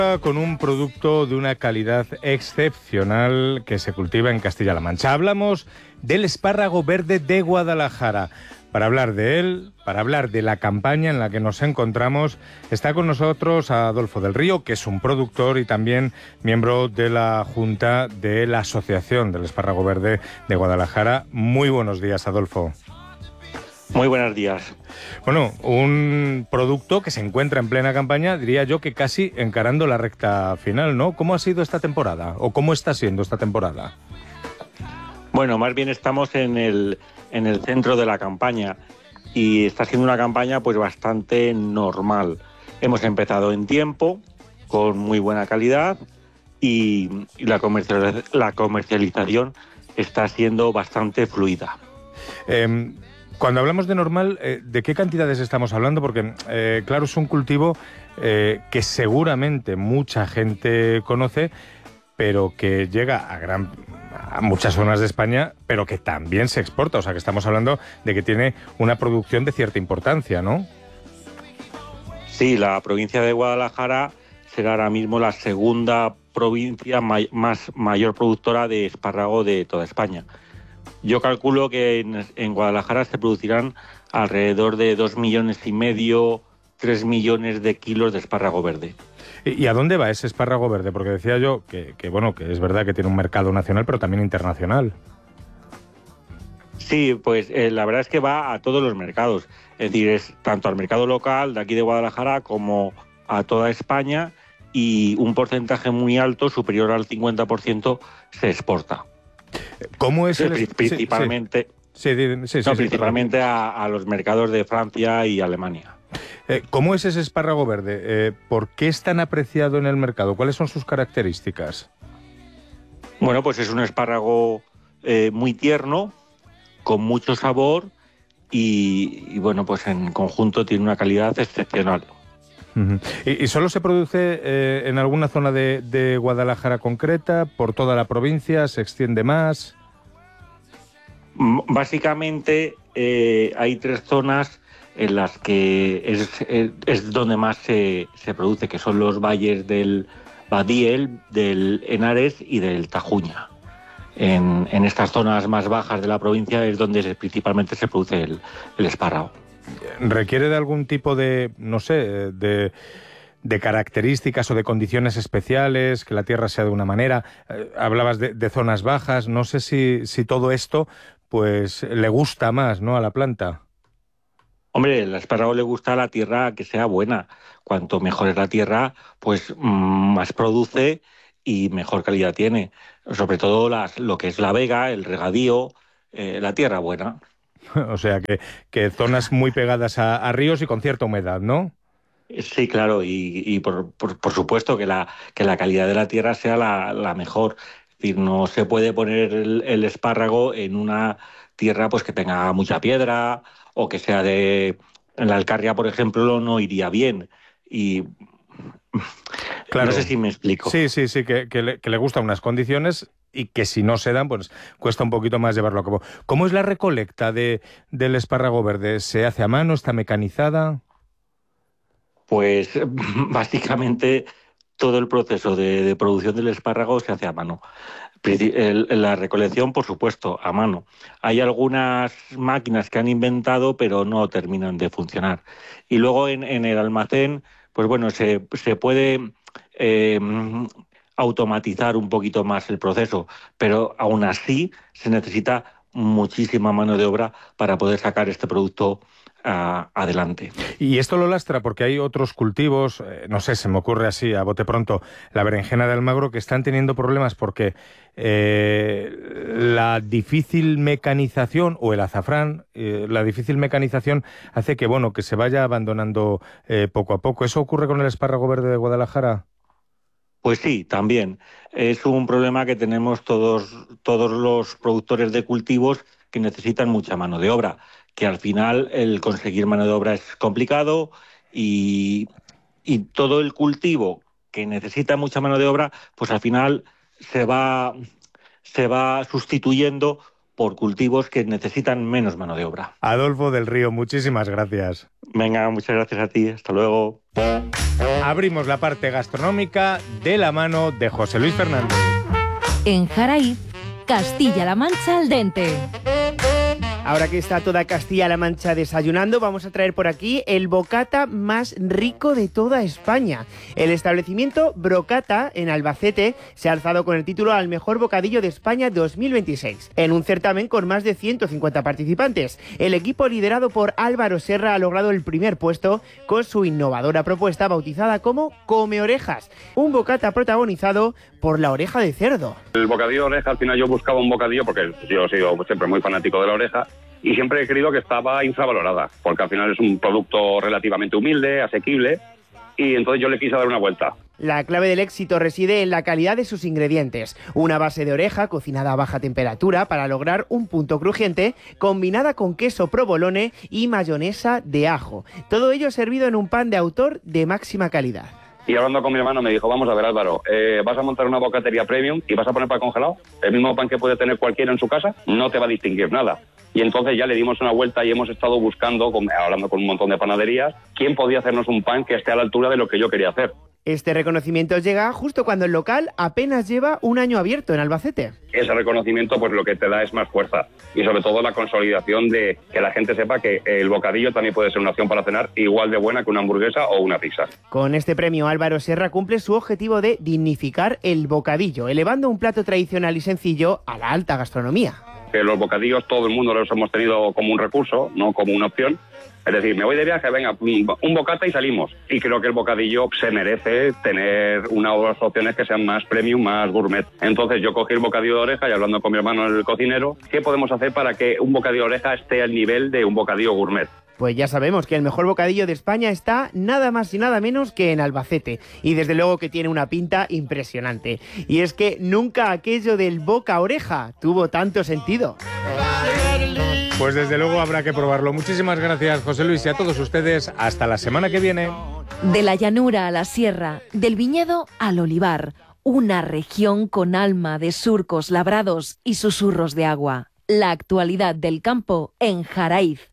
Con un producto de una calidad excepcional que se cultiva en Castilla-La Mancha. Hablamos del espárrago verde de Guadalajara. Para hablar de él, para hablar de la campaña en la que nos encontramos, está con nosotros Adolfo del Río, que es un productor y también miembro de la Junta de la Asociación del Espárrago Verde de Guadalajara. Muy buenos días, Adolfo. Muy buenos días. Bueno, un producto que se encuentra en plena campaña, diría yo que casi encarando la recta final, ¿no? ¿Cómo ha sido esta temporada? ¿O cómo está siendo esta temporada? Bueno, más bien estamos en el centro de la campaña y está siendo una campaña pues bastante normal. Hemos empezado en tiempo, con muy buena calidad y la comercialización está siendo bastante fluida. Cuando hablamos de normal, ¿de qué cantidades estamos hablando? Porque, claro, es un cultivo que seguramente mucha gente conoce, pero que llega a muchas zonas de España, pero que también se exporta. O sea, que estamos hablando de que tiene una producción de cierta importancia, ¿no? Sí, la provincia de Guadalajara será ahora mismo la segunda provincia mayor productora de espárrago de toda España. Yo calculo que en Guadalajara se producirán alrededor de 2,5 millones, 3 millones de kilos de espárrago verde. ¿Y a dónde va ese espárrago verde? Porque decía yo que es verdad que tiene un mercado nacional, pero también internacional. Sí, pues la verdad es que va a todos los mercados. Es decir, es tanto al mercado local de aquí de Guadalajara como a toda España, y un porcentaje muy alto, superior al 50%, se exporta. ¿Cómo es principalmente principalmente a los mercados de Francia y Alemania. ¿Cómo es ese espárrago verde? ¿Por qué es tan apreciado en el mercado? ¿Cuáles son sus características? Bueno, pues es un espárrago muy tierno, con mucho sabor y bueno, pues en conjunto tiene una calidad excepcional. ¿Y solo se produce en alguna zona de Guadalajara concreta? ¿Por toda la provincia? ¿Se extiende más? Básicamente hay 3 zonas en las que es donde más se produce, que son los valles del Badiel, del Henares y del Tajuña. En estas zonas más bajas de la provincia es donde principalmente se produce el espárrago. ¿Requiere de algún tipo de, no sé, de características o de condiciones especiales, que la tierra sea de una manera? Hablabas de zonas bajas, no sé si todo esto pues le gusta más, ¿no?, a la planta. Hombre, el espárrago le gusta a la tierra que sea buena. Cuanto mejor es la tierra, pues más produce y mejor calidad tiene. Sobre todo lo que es la vega, el regadío, la tierra buena. O sea, que zonas muy pegadas a ríos y con cierta humedad, ¿no? Sí, claro, y por supuesto que la calidad de la tierra sea la mejor. Es decir, no se puede poner el espárrago en una tierra pues que tenga mucha piedra o que sea en la Alcarria, por ejemplo, no iría bien. Y Claro. no sé si me explico. Sí, que le gustan unas condiciones y que si no se dan, pues cuesta un poquito más llevarlo a cabo. ¿Cómo es la recolecta del espárrago verde? ¿Se hace a mano? ¿Está mecanizada? Pues básicamente todo el proceso de producción del espárrago se hace a mano. La recolección, por supuesto, a mano. Hay algunas máquinas que han inventado, pero no terminan de funcionar. Y luego en el almacén, pues bueno, se puede automatizar un poquito más el proceso, pero aún así se necesita muchísima mano de obra para poder sacar este producto adelante. Y esto lo lastra porque hay otros cultivos, no sé, se me ocurre así a bote pronto, la berenjena de Almagro, que están teniendo problemas porque la difícil mecanización, o el azafrán, la difícil mecanización hace que, bueno, que se vaya abandonando poco a poco. ¿Eso ocurre con el espárrago verde de Guadalajara? Pues sí, también. Es un problema que tenemos todos los productores de cultivos que necesitan mucha mano de obra, que al final el conseguir mano de obra es complicado y, y todo el cultivo que necesita mucha mano de obra, pues al final se va sustituyendo por cultivos que necesitan menos mano de obra. Adolfo del Río, muchísimas gracias. Venga, muchas gracias a ti. Hasta luego. Abrimos la parte gastronómica de la mano de José Luis Fernández. En Jaraíz, Castilla-La Mancha al dente. Ahora que está toda Castilla-La Mancha desayunando, vamos a traer por aquí el bocata más rico de toda España. El establecimiento Brocata, en Albacete, se ha alzado con el título al mejor bocadillo de España 2026, en un certamen con más de 150 participantes. El equipo liderado por Álvaro Serra ha logrado el primer puesto con su innovadora propuesta bautizada como Come Orejas, un bocata protagonizado por la oreja de cerdo. El bocadillo de oreja, al final yo buscaba un bocadillo porque yo he sido siempre muy fanático de la oreja y siempre he creído que estaba infravalorada, porque al final es un producto relativamente humilde, asequible, y entonces yo le quise dar una vuelta. La clave del éxito reside en la calidad de sus ingredientes. Una base de oreja cocinada a baja temperatura para lograr un punto crujiente, combinada con queso provolone y mayonesa de ajo. Todo ello servido en un pan de autor de máxima calidad. Y hablando con mi hermano me dijo, vamos a ver Álvaro, vas a montar una bocatería premium y vas a poner pan congelado, el mismo pan que puede tener cualquiera en su casa, no te va a distinguir nada. Y entonces ya le dimos una vuelta y hemos estado buscando, hablando con un montón de panaderías, quién podía hacernos un pan que esté a la altura de lo que yo quería hacer. Este reconocimiento llega justo cuando el local apenas lleva un año abierto en Albacete. Ese reconocimiento pues lo que te da es más fuerza y sobre todo la consolidación de que la gente sepa que el bocadillo también puede ser una opción para cenar igual de buena que una hamburguesa o una pizza. Con este premio Álvaro Serra cumple su objetivo de dignificar el bocadillo, elevando un plato tradicional y sencillo a la alta gastronomía. Que los bocadillos todo el mundo los hemos tenido como un recurso, no como una opción. Es decir, me voy de viaje, venga, un bocata y salimos. Y creo que el bocadillo se merece tener unas opciones que sean más premium, más gourmet. Entonces yo cogí el bocadillo de oreja y hablando con mi hermano el cocinero, ¿qué podemos hacer para que un bocadillo de oreja esté al nivel de un bocadillo gourmet? Pues ya sabemos que el mejor bocadillo de España está nada más y nada menos que en Albacete. Y desde luego que tiene una pinta impresionante. Y es que nunca aquello del boca-oreja tuvo tanto sentido. Pues desde luego habrá que probarlo. Muchísimas gracias, José Luis, y a todos ustedes. Hasta la semana que viene. De la llanura a la sierra, del viñedo al olivar, una región con alma de surcos labrados y susurros de agua. La actualidad del campo en Jaraíz.